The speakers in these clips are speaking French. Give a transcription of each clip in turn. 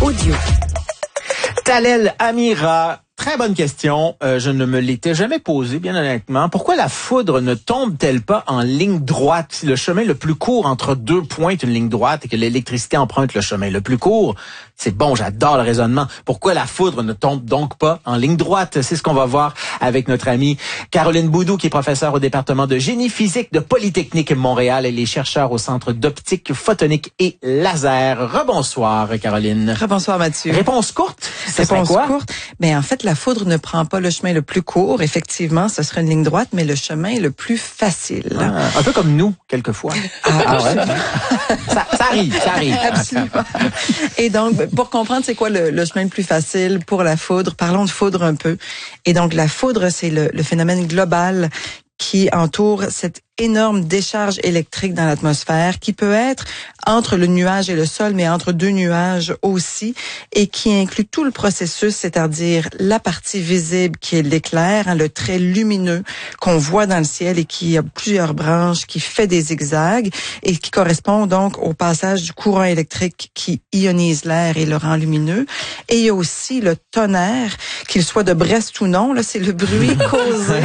audio. Talel Amira, très bonne question. Je ne me l'étais jamais posée, bien honnêtement. Pourquoi la foudre ne tombe-t-elle pas en ligne droite? Si le chemin le plus court entre deux points est une ligne droite et que l'électricité emprunte le chemin le plus court, c'est bon, j'adore le raisonnement. Pourquoi la foudre ne tombe donc pas en ligne droite? C'est ce qu'on va voir avec notre amie Caroline Boudou, qui est professeure au département de génie physique de Polytechnique Montréal. Elle est chercheure au Centre d'optique photonique et laser. Rebonsoir, Caroline. Rebonsoir, Mathieu. Réponse courte? Réponse courte. Ben, en fait, la foudre ne prend pas le chemin le plus court. Effectivement, ce serait une ligne droite, mais le chemin le plus facile. Un peu comme nous, quelquefois. Ouais. ça arrive. Absolument. Et donc, pour comprendre c'est quoi le chemin le plus facile pour la foudre, parlons de foudre un peu. Et donc, la foudre, c'est le phénomène global qui entoure cette énorme décharge électrique dans l'atmosphère qui peut être entre le nuage et le sol, mais entre deux nuages aussi, et qui inclut tout le processus, c'est-à-dire la partie visible qui est l'éclair, le trait lumineux qu'on voit dans le ciel et qui a plusieurs branches, qui fait des zigzags et qui correspond donc au passage du courant électrique qui ionise l'air et le rend lumineux. Et il y a aussi le tonnerre, qu'il soit de Brest ou non, là c'est le bruit causé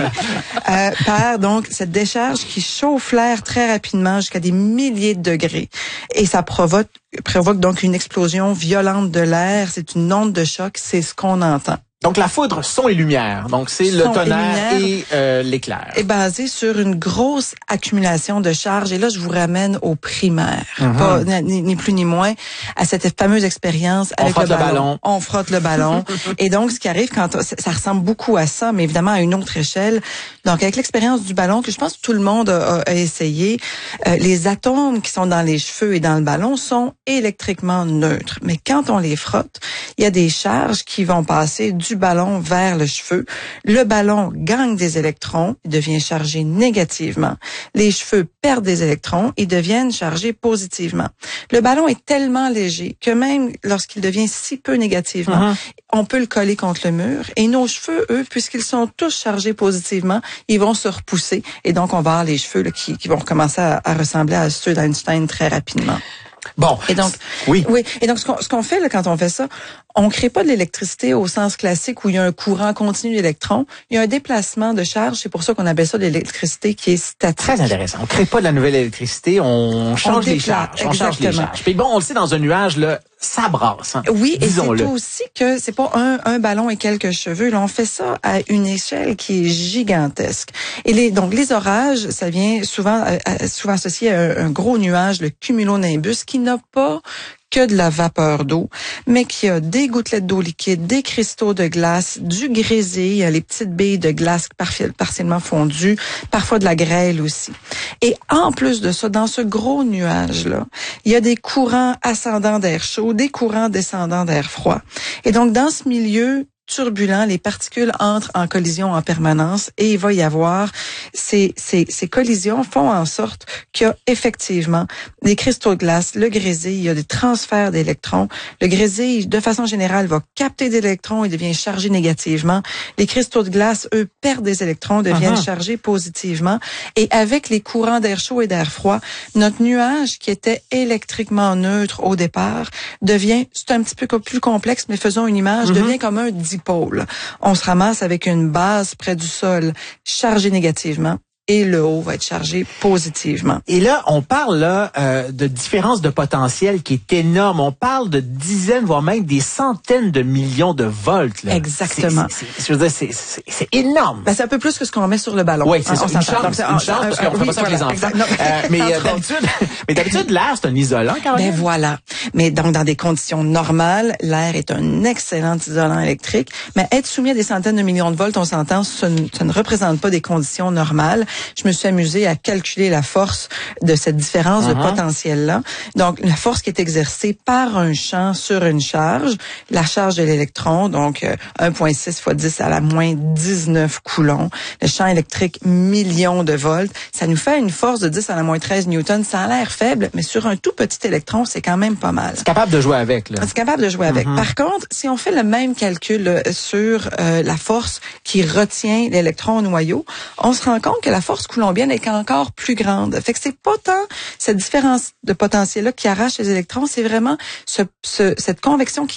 par donc cette décharge qui chauffe l'air très rapidement jusqu'à des milliers de degrés. Et ça provoque donc une explosion violente de l'air. C'est une onde de choc, c'est ce qu'on entend. Donc, la foudre, son et lumière. Donc, c'est le tonnerre et l'éclair. Est basé sur une grosse accumulation de charges. Et là, je vous ramène au primaire. Pas, ni plus ni moins, à cette fameuse expérience avec le ballon. On frotte le ballon. Et donc, ce qui arrive ça ressemble beaucoup à ça, mais évidemment à une autre échelle. Donc, avec l'expérience du ballon, que je pense que tout le monde a essayé, les atomes qui sont dans les cheveux et dans le ballon sont électriquement neutres. Mais quand on les frotte, il y a des charges qui vont passer du ballon vers le cheveu. Le ballon gagne des électrons, il devient chargé négativement. Les cheveux perdent des électrons, ils deviennent chargés positivement. Le ballon est tellement léger que même lorsqu'il devient si peu négativement, on peut le coller contre le mur. Et nos cheveux, eux, puisqu'ils sont tous chargés positivement, ils vont se repousser. Et donc, on va avoir les cheveux là, qui vont commencer à ressembler à ceux d'Einstein très rapidement. Bon. Et donc, oui. Et donc, ce qu'on fait là, quand on fait ça, on crée pas de l'électricité au sens classique où il y a un courant continu d'électrons. Il y a un déplacement de charge. C'est pour ça qu'on appelle ça de l'électricité qui est statique. Très intéressant. On crée pas de la nouvelle électricité, on change les charges. On change les charges. Puis bon, on le sait, dans un nuage, là, ça brasse. Hein, oui, et c'est aussi que c'est pas un ballon et quelques cheveux. Là, on fait ça à une échelle qui est gigantesque. Et donc les orages, ça vient souvent associé à un gros nuage, le cumulonimbus, qui n'a pas que de la vapeur d'eau, mais qui a des gouttelettes d'eau liquide, des cristaux de glace, du grésil, les petites billes de glace partiellement fondues, parfois de la grêle aussi. Et en plus de ça, dans ce gros nuage-là, il y a des courants ascendants d'air chaud, des courants descendants d'air froid. Et donc, dans ce milieu turbulent, les particules entrent en collision en permanence et il va y avoir ces collisions font en sorte qu'il y a effectivement des cristaux de glace, le grésil, il y a des transferts d'électrons. Le grésil, de façon générale, va capter des électrons et devient chargé négativement. Les cristaux de glace, eux, perdent des électrons, deviennent chargés positivement. Et avec les courants d'air chaud et d'air froid, notre nuage, qui était électriquement neutre au départ, c'est un petit peu plus complexe, mais faisons une image, devient comme un dipôle. On se ramasse avec une base près du sol chargée négativement et le haut va être chargé positivement. Et là, on parle de différence de potentiel qui est énorme. On parle de dizaines, voire même des centaines de millions de volts. Là. Exactement. C'est énorme. Ben, c'est un peu plus que ce qu'on met sur le ballon. Oui, c'est ça. Une chance, parce qu'on fait pas ça avec les enfants. Mais d'habitude, l'air, c'est un isolant, quand même. Ben voilà. Mais donc, dans des conditions normales, l'air est un excellent isolant électrique. Mais être soumis à des centaines de millions de volts, on s'entend, ça ne représente pas des conditions normales. Je me suis amusée à calculer la force de cette différence de potentiel-là. Donc, la force qui est exercée par un champ sur une charge, la charge de l'électron, donc 1,6 fois 10 à la moins 19 coulombs, le champ électrique, millions de volts, ça nous fait une force de 10 à la moins 13 newtons. Ça a l'air faible, mais sur un tout petit électron, c'est quand même pas mal. C'est capable de jouer avec, là. C'est capable de jouer avec. Par contre, si on fait le même calcul sur la force qui retient l'électron au noyau, on se rend compte que la force coulombienne est encore plus grande. Fait que c'est pas tant cette différence de potentiel-là qui arrache les électrons, c'est vraiment cette convection qui